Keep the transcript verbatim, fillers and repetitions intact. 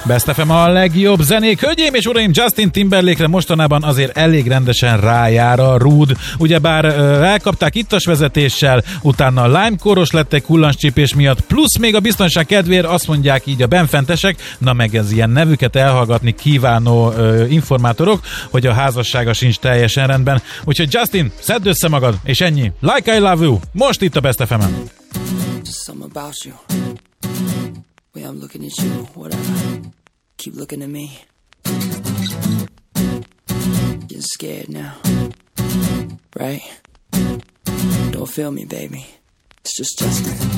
Best ef em a legjobb zenék. Hölgyeim és uraim, Justin Timberlake-re mostanában azért elég rendesen rájár a rúd. Ugyebár elkapták ittas vezetéssel, utána a Lime-kóros lett egy kullancscsípés miatt, plusz még a biztonság kedvéért azt mondják így a benfentesek, na meg ez ilyen nevüket elhallgatni kívánó uh, informátorok, hogy a házassága sincs teljesen rendben. Úgyhogy Justin, szedd össze magad, és ennyi. Like I love you, most itt a Best ef em-en. Way I'm looking at you, whatever. Keep looking at me. Getting scared now, right? Don't feel me, baby. It's just Justin.